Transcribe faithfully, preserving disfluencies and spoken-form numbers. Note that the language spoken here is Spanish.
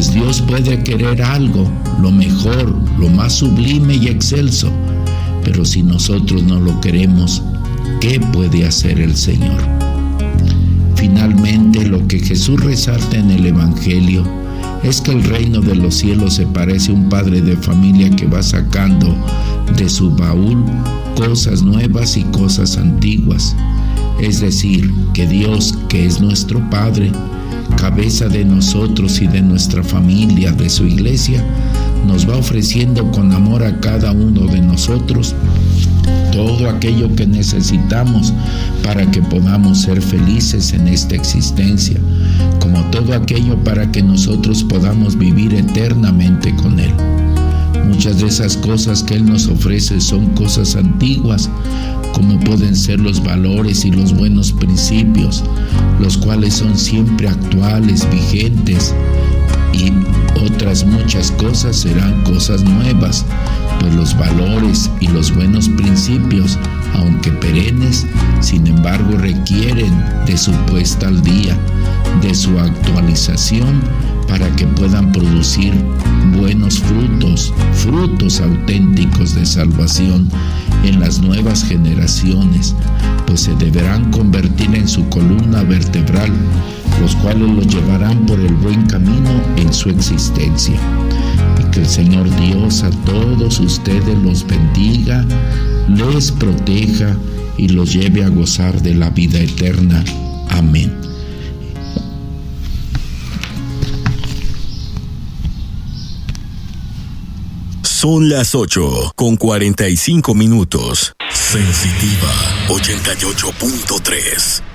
pues Dios puede querer algo, lo mejor, lo más sublime y excelso, pero si nosotros no lo queremos, ¿qué puede hacer el Señor? Finalmente, lo que Jesús resalta en el Evangelio es que el reino de los cielos se parece a un padre de familia que va sacando de su baúl cosas nuevas y cosas antiguas. Es decir, que Dios, que es nuestro Padre, cabeza de nosotros y de nuestra familia, de su iglesia, nos va ofreciendo con amor a cada uno de nosotros todo aquello que necesitamos para que podamos ser felices en esta existencia, como todo aquello para que nosotros podamos vivir eternamente con Él. Muchas de esas cosas que Él nos ofrece son cosas antiguas, como pueden ser los valores y los buenos principios, los cuales son siempre actuales, vigentes, y otras muchas cosas serán cosas nuevas, pues los valores y los buenos principios, aunque perennes, sin embargo requieren de su puesta al día, de su actualización, para que puedan producir buenos frutos, frutos auténticos de salvación en las nuevas generaciones, pues se deberán convertir en su columna vertebral, los cuales los llevarán por el buen camino en su existencia. Y que el Señor Dios a todos ustedes los bendiga, les proteja y los lleve a gozar de la vida eterna. Amén. Son las ocho con cuarenta y cinco minutos. Sensitiva ochenta y ocho punto tres.